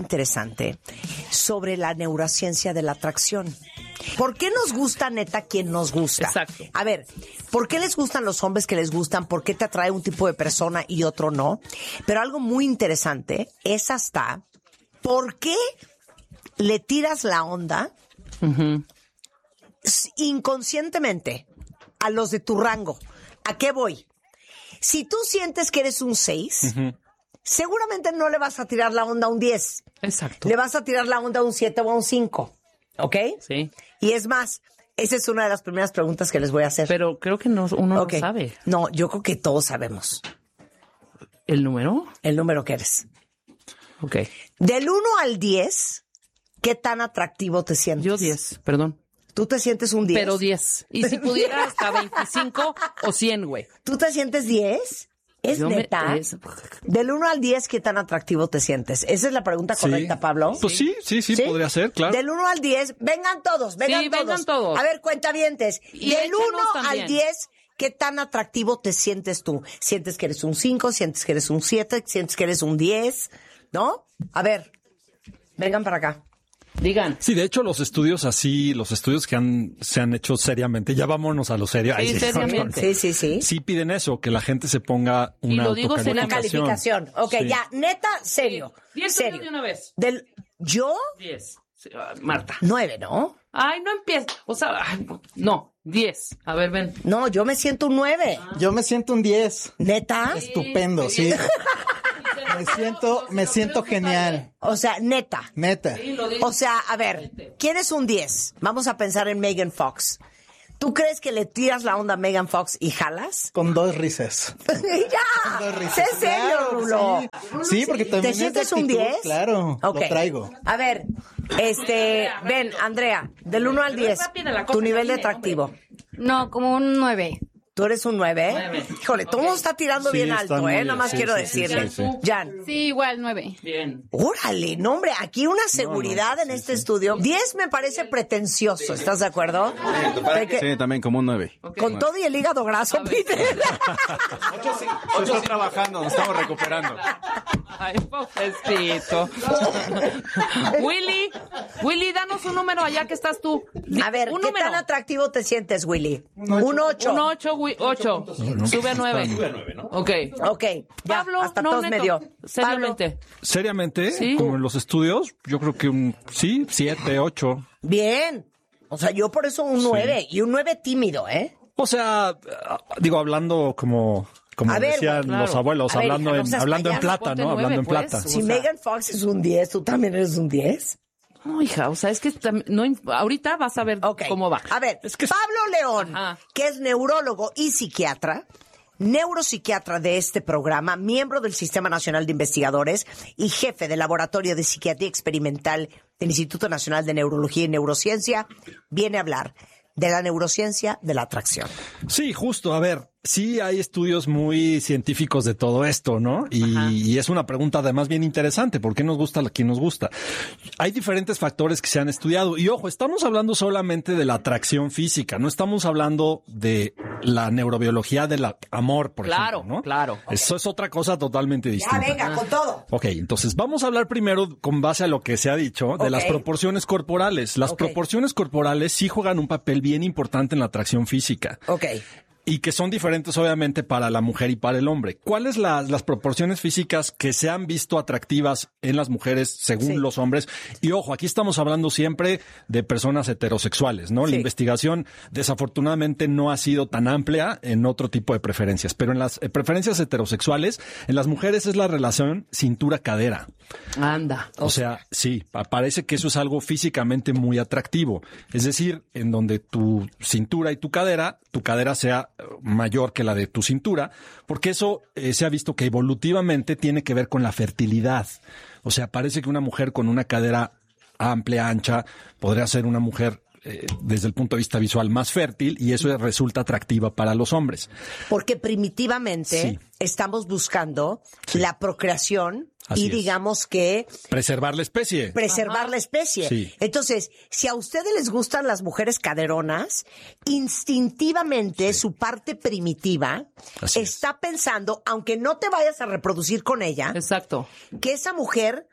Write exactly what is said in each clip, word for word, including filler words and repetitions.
interesante sobre la neurociencia de la atracción. ¿Por qué nos gusta, neta, quien nos gusta? Exacto. A ver, ¿por qué les gustan los hombres que les gustan? ¿Por qué te atrae un tipo de persona y otro no? Pero algo muy interesante es hasta ¿por qué le tiras la onda uh-huh. inconscientemente a los de tu rango? ¿A qué voy? Si tú sientes que eres un seis, uh-huh. seguramente no le vas a tirar la onda a un diez. Exacto. Le vas a tirar la onda a un siete o a un cinco. ¿Ok? Sí. Y es más, esa es una de las primeras preguntas que les voy a hacer. Pero creo que no, uno okay. no sabe. No, yo creo que todos sabemos. ¿El número? El número que eres. Ok. Del uno al diez, ¿qué tan atractivo te sientes? Yo diez, perdón. ¿Tú te sientes un diez? Pero diez. Y si pudiera hasta veinticinco o cien, güey. ¿Tú te sientes diez? ¿Es Yo neta? Me, es... Del uno al diez, ¿qué tan atractivo te sientes? ¿Esa es la pregunta correcta, sí. Pablo? Pues sí, sí, sí, sí, podría ser, claro. Del uno al diez, vengan todos, vengan sí, todos. vengan todos. A ver, cuentavientes. Y Del uno también. al diez, ¿qué tan atractivo te sientes tú? ¿Sientes que eres un cinco? ¿Sientes que eres un siete? ¿Sientes que eres un diez? ¿No? A ver, vengan para acá. Digan. Sí, de hecho, los estudios así, los estudios que han, se han hecho seriamente, ya vámonos a lo serio. Sí, Ahí, seriamente. Sí, sí, sí. Sí piden eso, que la gente se ponga una y lo digo autocalificación. Una calificación. Ok, sí. ya, neta, serio. diez serio. de una vez. Del, ¿yo? diez. Sí, uh, Marta. nueve, ¿no? Ay, no empieces. O sea, ay, no, diez. A ver, ven. No, yo me siento un nueve. Ah. Yo me siento un diez. ¿Neta? Estupendo, sí. Me siento, me siento genial. O sea, neta. Neta. O sea, a ver, ¿quién es un diez? Vamos a pensar en Megan Fox. ¿Tú crees que le tiras la onda a Megan Fox y jalas? Con dos risas. ¡Ya! Con dos risas. ¿Sé serio, Claro, Rulo? Sí, sí, porque también ¿Te es de sientes un actitud, diez? Claro, Ok. lo traigo. A ver, este, ven, Andrea, del uno al diez, tu nivel de atractivo. No, como un nueve. ¿Tú eres un nueve? Nueve. Híjole, todo el mundo está tirando Sí, bien está alto, muy ¿eh? bien. Nada más Sí, quiero sí, sí, decirle. sí, sí. Jan. Sí, igual, nueve. Bien. Órale, no, hombre, aquí una seguridad No, no, en sí, este sí. estudio. diez me parece pretencioso, ¿estás de acuerdo? De que- Sí, también como un nueve. Okay. Con todo y el hígado graso, Peter. Ocho trabajando, nos estamos recuperando. Ay, pobrecito. Willy, Willy, danos un número allá que estás tú. A ver, un ¿qué número. tan atractivo te sientes, Willy? Un ocho. Un ocho, Wi- ocho. Sube a nueve. Sube a nueve, ¿no? Ok. Ok, ya, Pablo, hasta no, tos neto, me dio. seriamente. Seriamente, Sí. como en los estudios, yo creo que un sí, siete, ocho. Bien. O sea, yo por eso un nueve. Y un nueve tímido, ¿eh? O sea, digo, hablando como, como A ver, decían claro. los abuelos, A ver, hablando hija, no en, seas hablando en payaso, plata, ponte ¿no? nueve, Hablando en pues. plata. Si O sea- Megan Fox es un diez, tú también eres un diez. No, hija, o sea, es que tam- no, ahorita vas a ver Ok. cómo va. A ver, Es que- Pablo León, Ajá. que es neurólogo y psiquiatra, neuropsiquiatra de este programa, miembro del Sistema Nacional de Investigadores y jefe del Laboratorio de Psiquiatría Experimental del Instituto Nacional de Neurología y Neurociencia, viene a hablar de la neurociencia de la atracción. Sí, justo. A ver, sí hay estudios muy científicos de todo esto, ¿no? Y, y es una pregunta además bien interesante. ¿Por qué nos gusta a quien nos gusta? Hay diferentes factores que se han estudiado. Y ojo, estamos hablando solamente de la atracción física. No estamos hablando de la neurobiología del amor, por Claro, ejemplo, ¿no? claro. Eso es otra cosa totalmente Ya, distinta. venga, con todo. Ok, entonces vamos a hablar primero con base a lo que se ha dicho de Ok. las proporciones corporales. Las Ok. proporciones corporales sí juegan un papel bien importante en la atracción física. Ok. Y que son diferentes, obviamente, para la mujer y para el hombre. ¿Cuáles las, las proporciones físicas que se han visto atractivas en las mujeres según Sí. los hombres? Y ojo, aquí estamos hablando siempre de personas heterosexuales, ¿no? Sí. La investigación, desafortunadamente, no ha sido tan amplia en otro tipo de preferencias. Pero en las eh, preferencias heterosexuales, en las mujeres es la relación cintura-cadera. Anda. O sea, sí, pa- parece que eso es algo físicamente muy atractivo. Es decir, en donde tu cintura y tu cadera, tu cadera sea eh, mayor que la de tu cintura, porque eso eh, se ha visto que evolutivamente tiene que ver con la fertilidad. O sea, parece que una mujer con una cadera amplia, ancha, podría ser una mujer eh, desde el punto de vista visual más fértil y eso resulta atractiva para los hombres. Porque primitivamente Sí. estamos buscando la procreación Así y es. digamos que Preservar la especie. preservar la especie. Sí. Entonces, si a ustedes les gustan las mujeres caderonas, instintivamente su parte primitiva Así es. está pensando, aunque no te vayas a reproducir con ella, Exacto. que esa mujer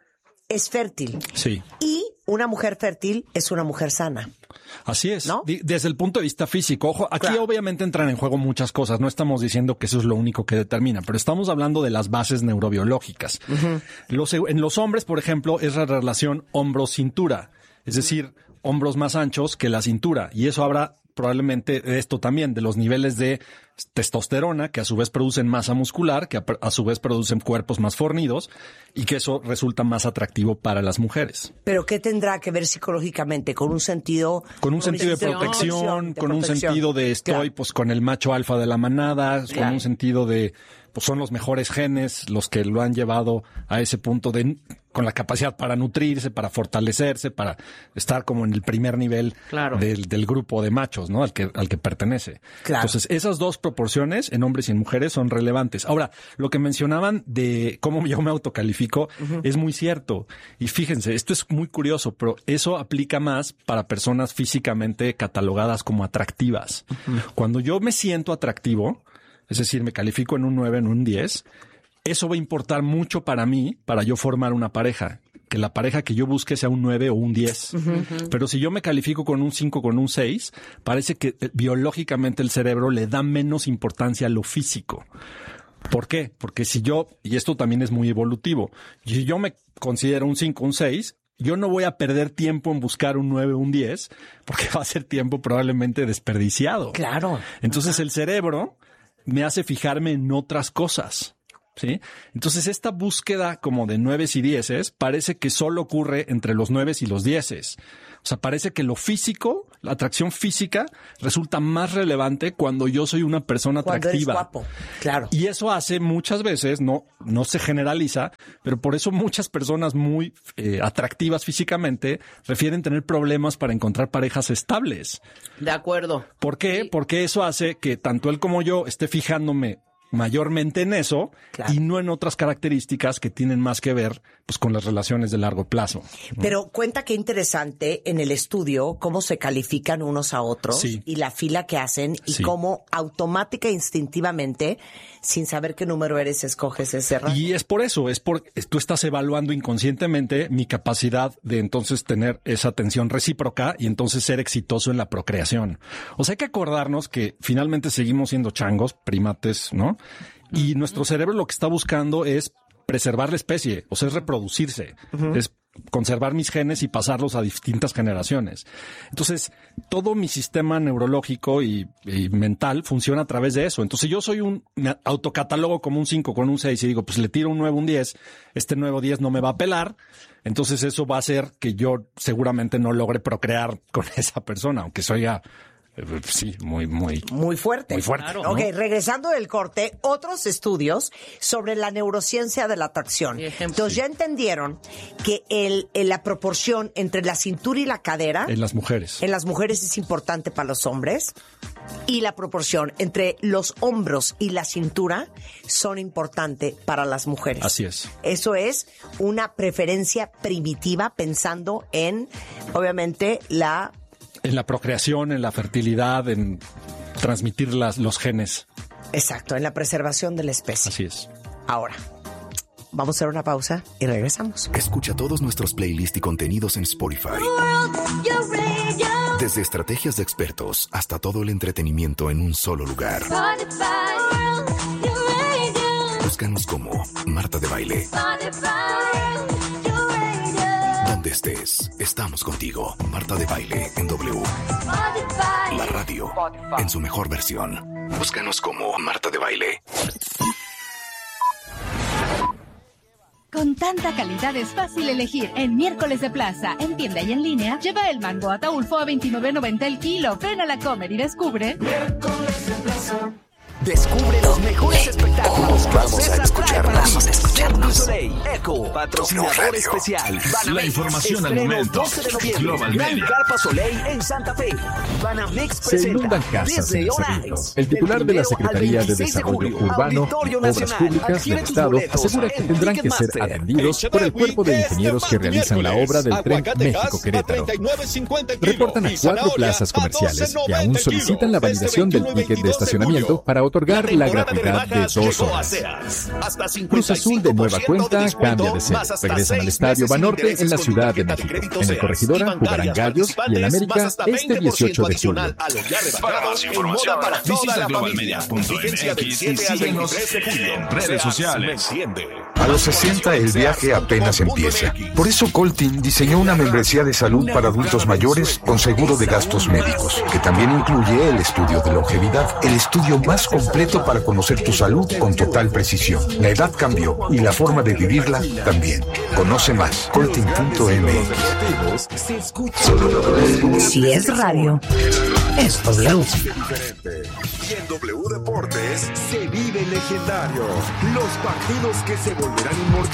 es fértil. Sí. Y una mujer fértil es una mujer sana. Así es, ¿no? Desde el punto de vista físico. Ojo, aquí claro. obviamente entran en juego muchas cosas. No estamos diciendo que eso es lo único que determina, pero estamos hablando de las bases neurobiológicas. Uh-huh. Los, en los hombres, por ejemplo, es la relación hombro-cintura. Es decir, hombros más anchos que la cintura. Y eso habrá probablemente de esto también, de los niveles de testosterona, que a su vez producen masa muscular, que a, a su vez producen cuerpos más fornidos, y que eso resulta más atractivo para las mujeres. ¿Pero qué tendrá que ver psicológicamente? ¿Con un sentido? Con un sentido de protección, de con un protección. sentido de estoy claro. pues con el macho alfa de la manada, claro. con un sentido de pues son los mejores genes los que lo han llevado a ese punto de con la capacidad para nutrirse, para fortalecerse, para estar como en el primer nivel claro. del, del grupo de machos, ¿no? Al que, al que pertenece. Claro. Entonces, esas dos proporciones en hombres y en mujeres son relevantes. Ahora, lo que mencionaban de cómo yo me autocalifico uh-huh. es muy cierto. Y fíjense, esto es muy curioso, pero eso aplica más para personas físicamente catalogadas como atractivas. Uh-huh. Cuando yo me siento atractivo, es decir, me califico en un nueve, en un diez, eso va a importar mucho para mí, para yo formar una pareja. Que la pareja que yo busque sea un nueve o un diez. Uh-huh. Pero si yo me califico con un cinco, con un seis, parece que biológicamente el cerebro le da menos importancia a lo físico. ¿Por qué? Porque si yo, y esto también es muy evolutivo, si yo me considero un cinco, un seis, yo no voy a perder tiempo en buscar un nueve o un diez, porque va a ser tiempo probablemente desperdiciado. Claro. Entonces uh-huh. el cerebro me hace fijarme en otras cosas. ¿Sí? Entonces esta búsqueda como de nueves y dieces parece que solo ocurre entre los nueves y los dieces. O sea, parece que lo físico, la atracción física, resulta más relevante cuando yo soy una persona cuando atractiva. Eres guapo, claro. Y eso hace muchas veces, no, no se generaliza, pero por eso muchas personas muy eh, atractivas físicamente refieren tener problemas para encontrar parejas estables. De acuerdo. ¿Por qué? Sí. Porque eso hace que tanto él como yo esté fijándome mayormente en eso claro. y no en otras características que tienen más que ver pues con las relaciones de largo plazo. Pero cuenta qué interesante en el estudio cómo se califican unos a otros sí. y la fila que hacen y sí. cómo automática e instintivamente, sin saber qué número eres, escoges ese rango. Y es por eso, es por tú estás evaluando inconscientemente mi capacidad de entonces tener esa atención recíproca y entonces ser exitoso en la procreación. O sea, hay que acordarnos que finalmente seguimos siendo changos, primates, ¿no? Y nuestro cerebro lo que está buscando es preservar la especie, o sea, es reproducirse, uh-huh. es conservar mis genes y pasarlos a distintas generaciones. Entonces, todo mi sistema neurológico y, y mental funciona a través de eso. Entonces, yo soy un, me autocatalogo como un cinco con un seis y digo, pues le tiro un nueve, un diez, este nueve o diez no me va a pelar. Entonces, eso va a hacer que yo seguramente no logre procrear con esa persona, aunque soy a Sí, muy, muy... Muy fuerte. Muy fuerte. Claro, ¿no? Ok, regresando del corte, otros estudios sobre la neurociencia de la atracción. Entonces sí. ya entendieron que el, el, la proporción entre la cintura y la cadera... En las mujeres. En las mujeres es importante para los hombres. Y la proporción entre los hombros y la cintura son importante para las mujeres. Así es. Eso es una preferencia primitiva pensando en, obviamente, la... En la procreación, en la fertilidad, en transmitir las, los genes. Exacto, en la preservación de la especie. Así es. Ahora, vamos a hacer una pausa y regresamos. Escucha todos nuestros playlists y contenidos en Spotify. Desde estrategias de expertos hasta todo el entretenimiento en un solo lugar. Búscanos como Marta de Baile. Donde estés, estamos contigo. Marta de Baile en W. La radio en su mejor versión. Búscanos como Marta de Baile. Con tanta calidad es fácil elegir. En Miércoles de Plaza, en tienda y en línea, lleva el mango Ataulfo a veintinueve noventa el kilo. Ven a la Comer y descubre. Miércoles de Plaza. Descubre los mejores espectáculos. Vamos a escucharnos. escucharnos. Eco, patrocinador especial. Banamex, la información al momento. doce de noviembre. Global Gran Media. Carpa Soleil en Santa Fe. Banamex Se presenta inundan casas desde en Hora Cerrito. Ice. El titular Del de la primero al Secretaría de veintiséis de Desarrollo julio. Urbano Auditorio y Obras Nacional. Públicas del Adquiere tus Estado boletos asegura que en tendrán que ser Ticketmaster. atendidos por el cuerpo de ingenieros que realizan la obra del tren México-Querétaro. Reportan a cuatro plazas comerciales que aún solicitan la validación del ticket de estacionamiento para otorgar la gratuidad de dos horas. Cruz Azul de nueva cuenta cambia de sede. Regresan al Estadio Banorte en la Ciudad de México. En el Corregidora jugarán Gallos y el América este dieciocho de julio. Para más información, visita global media punto m x y síguenos en redes sociales. A los sesenta el viaje apenas empieza. Por eso Coltin diseñó una membresía de salud para adultos mayores con seguro de gastos médicos, que también incluye el estudio de longevidad, el estudio más completo para conocer tu salud con total precisión. La edad cambió y la forma de vivirla también. Conoce más. Coltin punto m x. Si es radio, es W. Y en W Deportes se vive legendario. Los partidos que se volverán inmortales.